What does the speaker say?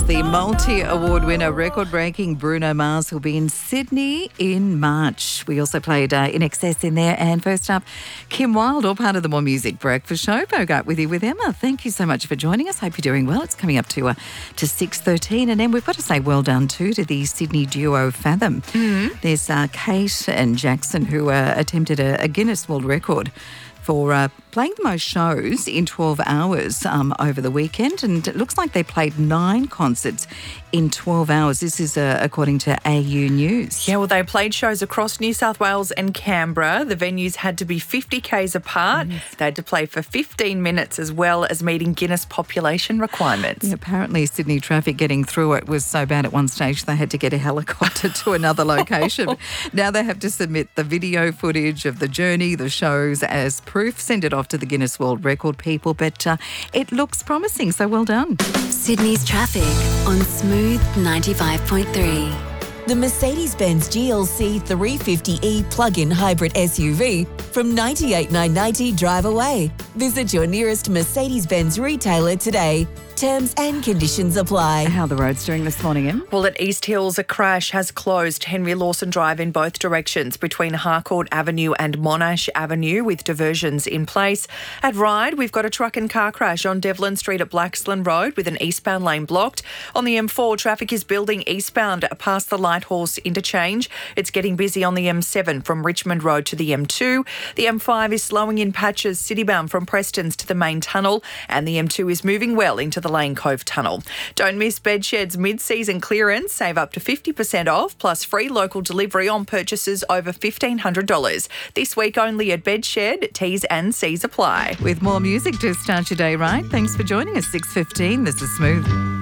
course, the multi-award winner, record-breaking Bruno Mars will be in Sydney in March. We also played In Excess in there. And first up, Kim Wilde, all part of the More Music Breakfast Show. Bogart with you with Emma. Thank you so much for joining us. Hope you're doing well. It's coming up to 6:13. And then we've got to say well done too to the Sydney duo Fathom. Mm-hmm. There's Kate and Jackson who attempted a Guinness World Record for playing the most shows in 12 hours over the weekend. And it looks like they played 9 concerts in 12 hours. This is according to AU News. Yeah, well, they played shows across New South Wales and Canberra. The venues had to be 50 k's apart. They had to play for 15 minutes as well as meeting Guinness population requirements. Yeah, apparently Sydney traffic getting through it was so bad at one stage they had to get a helicopter to another location. Now they have to submit the video footage of the journey, the shows as proof, send it off to the Guinness World Record people, but it looks promising, so well done. Sydney's traffic on Smooth 95.3. The Mercedes-Benz GLC 350e plug-in hybrid SUV from $98,990 drive away. Visit your nearest Mercedes-Benz retailer today. Terms and conditions apply. How are the roads doing this morning, Em? Well, at East Hills, a crash has closed Henry Lawson Drive in both directions between Harcourt Avenue and Monash Avenue with diversions in place. At Ryde, we've got a truck and car crash on Devlin Street at Blaxland Road with an eastbound lane blocked. On the M4, traffic is building eastbound past the Lighthorse interchange. It's getting busy on the M7 from Richmond Road to the M2. The M5 is slowing in patches citybound from Prestons to the main tunnel, and the M2 is moving well into the Lane Cove Tunnel. Don't miss Bedshed's mid-season clearance. Save up to 50% off, plus free local delivery on purchases over $1,500. This week only at Bedshed. T's and C's apply. With more music to start your day right. Thanks for joining us. 6:15. This is Smooth.